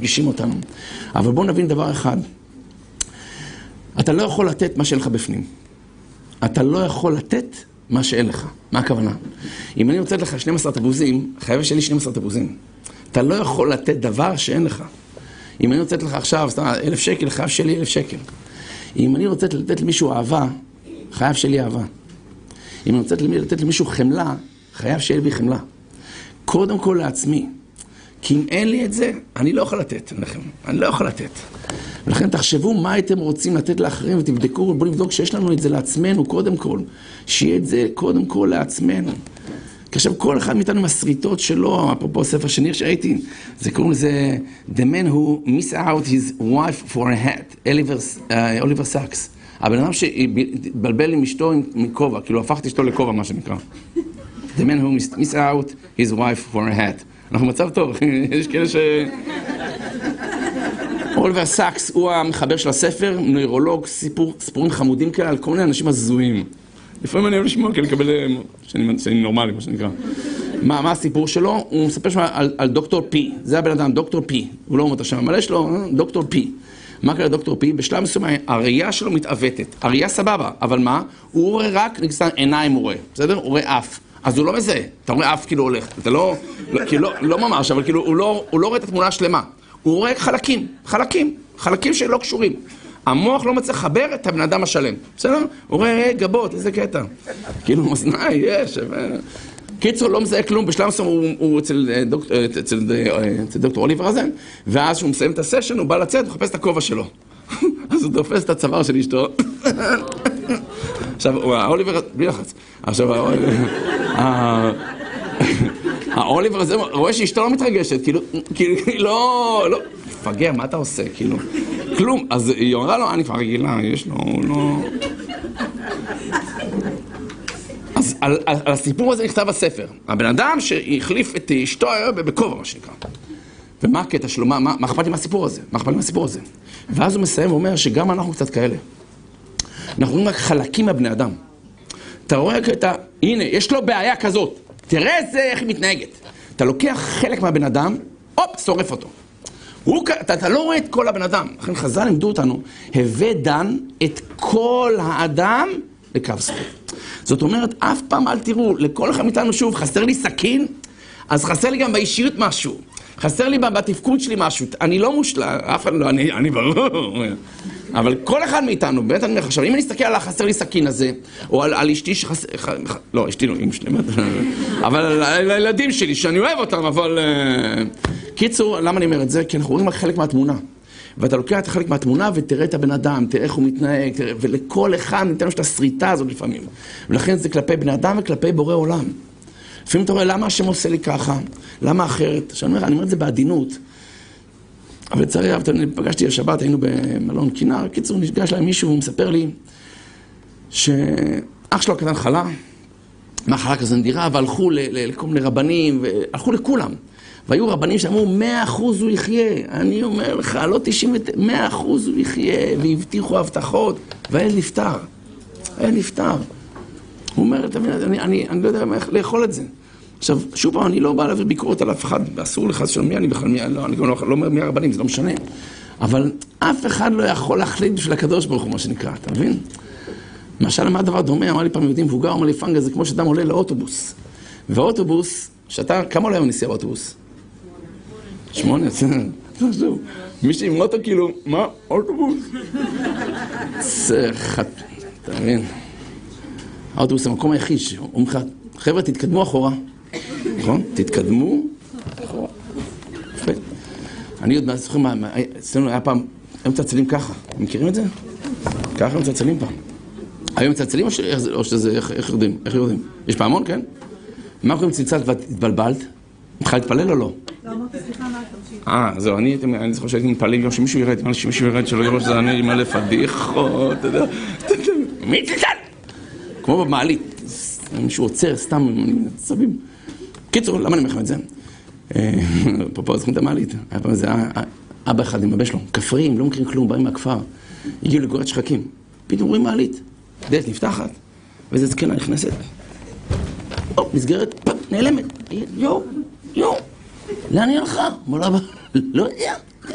מפגישים אותנו. אבל בואו נבין דבר אחד. אתה לא יכול לתת מה שאין לך בפנים. אתה לא יכול לתת מה שאין לך. מה הכוונה? אם אני רוצה לך 12 תפוזים, חייב שיהיה לי 12 תפוזים. אתה לא יכול לתת דבר שאין לך. אם אני רוצה לך עכשיו 1,000 שקל, חייב שיהיה לי 1,000 שקל. אם אני רוצה לתת למישהו אהבה, חייב שיהיה לי אהבה. אם אני רוצה לתת למישהו חמלה, חייב שיהיה לי חמלה. קודם כל לעצמי. כי אם אין לי את זה, אני לא יכול לתת לכם. אני לא יכול לתת. ולכן תחשבו מה הייתם רוצים לתת לאחרים ותבדקו, בואו נבדוק שיש לנו את זה לעצמנו קודם כל. שיהיה את זה קודם כל לעצמנו. כי עכשיו כל אחד מאיתנו עם הסריטות שלו, אפרופו ספר שניר שהייתי, זה קוראים לזה The man who miss out his wife for a hat, אוליבר סאקס. הבן אדם שהתבלבל עם אשתו עם כובע, כאילו הפך את אשתו לכובע מה שנקרא. The man who miss out his wife for a hat. אנחנו מצב טוב, יש כאלה ש... אוליבר סאקס הוא המחבר של הספר, נוירולוג, סיפורים חמודים כאלה על כל מיני אנשים הזויים. לפעמים אני אוהב לשמוע כאלה לקבל שאני נורמלי, מה שנקרא. מה הסיפור שלו? הוא מספר שם על דוקטור פי. זה הבן אדם, דוקטור פי. הוא לא אומר את השם, אבל יש לו דוקטור פי. מה קרה לדוקטור פי? בשלב מסוים הראייה שלו מתעוותת. הראייה סבבה, אבל מה? הוא רואה רק, נגיד, עיניים הוא רואה. בסדר? הוא רואה אף. אז הוא לא מזהה. אתה רואה אף כאילו הולך. אתה לא, כאילו, לא ממש, אבל כאילו הוא לא רואה את התמונה השלמה. הוא רואה חלקים שלא קשורים. המוח לא מצליח לחבר את הבן אדם השלם. בסדר? הוא רואה גבות, איזה קטע. כאילו, מסנאי, יש. קיצור, לא מזהה כלום. בשלב מסוים הוא אצל דוקטור אוליבר הזה, ואז שהוא מסיים את הסשן, הוא בא לצאת, הוא מחפש את הכובע שלו. אז הוא תופס את הצוואר של אשתו. עכשיו, האוליבר, בלי לחץ. עכשיו, האוליבר הזה רואה שאשתו לא מתרגשת, כאילו, לא, פגע, מה אתה עושה, כאילו, כלום. אז היא אומרה לו, אני כבר רגילה, יש לו, לא... אז על הסיפור הזה נכתב הספר. הבן אדם שהחליף את אשתו בכובע, מה שנקרא. ומה הקטע שלו, מה אכפת לי מהסיפור הזה? מה אכפת לי מהסיפור הזה? ואז הוא מסיים ואומר שגם אנחנו קצת כאלה. אנחנו רואים רק חלקים מהבני אדם. אתה רואה קטע, הנה, יש לו בעיה כזאת. תראה איך היא מתנהגת. אתה לוקח חלק מהבן אדם, שורף אותו. אתה לא רואה את כל הבן אדם. לכן חז"ל לימדו אותנו, הווה דן את כל האדם לקו זכות. זאת אומרת, אף פעם אל תראו, לכל אחד מאיתנו שוב, חסר לי סכין, אז חסר לי גם באישיות משהו. חסר לי בתפקוד שלי משהו. אני לא מושלם, אף אחד לא, אני ברור. אבל כל אחד מאיתנו, באמת אני אומר, עכשיו, אם אני אסתכל על החסר לי סכין הזה, או על אשתי שחסר, לא, אשתי לא, אמא שלי, אבל על הילדים שלי, שאני אוהב אותם, אבל... קיצור, למה אני אומר את זה? כי אנחנו רואים רק חלק מהתמונה. ואתה לוקח את החלק מהתמונה ותראה את הבן אדם, תראה איך הוא מתנהג, ולכל אחד ניתן לו את הסריטה הזאת לפעמים. ולכן זה כלפי בני אדם וכלפי בורא עולם. לפעמים אתה רואה, למה השם עושה לי ככה? למה אחרת? אני אומר את זה בעדינות. אבל לצערי הרב, פגשתי השבת, היינו במלון כינר, קיצור, נפגש להם מישהו, הוא מספר לי שאח שלו הקטן חלה, מחלה כזו נדירה, והלכו לכל מיני רבנים, והלכו לכולם. והיו רבנים שאמרו, 100% הוא יחיה. אני אומר לך, לא 100% הוא יחיה, והבטיחו הבטחות, והילד נפטר. הילד נפטר. הוא אומר, אני לא יודע איך לאכול את זה. עכשיו, שוב פעם, אני לא בא להעביר ביקורת על אף אחד, אסור לך של מי אני בכלל, אני לא אומר מי הרבנים, זה לא משנה. אבל אף אחד לא יכול להחליט בשביל הקדוש ברוך הוא, מה שנקרא, אתה מבין? למשל, מה הדבר דומה? אמר לי פעם יהודי מבוגר, אמר לי פנגה, זה כמו שאדם עולה לאוטובוס. ואוטובוס, כמה עולה נסיעה באוטובוס? 8, תחשוב. מישהו עם אוטו כאילו, מה? אוטובוס? אתה מבין? האוטובוס המקום היחיד שאומר לך, חבר'ה, תתקדמו אחורה. נכון? תתקדמו אחורה. יפה. אני עוד זוכר מה, אצלנו היה פעם, הם מצלצלים ככה. מכירים את זה? ככה הם מצלצלים פעם. היום מצלצלים או שזה, איך יודעים? איך יודעים? יש פעמון, כן? מה קוראים צלצלת והתבלבלת? מתחילה להתפלל או לא? לא אמרתי, סליחה, מה תמשיך? זהו, אני זוכר שהייתי מתפלל גם שמישהו ירד, שלא יראו שזה אני מלא פדיחות, אתה יודע. מי צלצל? כמו במעלית. מישהו עוצר, סתם, סבים. קיצור, למה אני אומר לכם את זה? פה זכות המעלית. היה פעם איזה אבא אחד עם אבא שלו, כפריים, לא מכירים כלום, באים מהכפר. הגיעו לגורת שחקים. פתאום רואים מעלית. דלת נפתחת, ואיזה זקנה נכנסת. מסגרת, נעלמת. יו. לאן היא הלכה? אמר לה, לא יודע.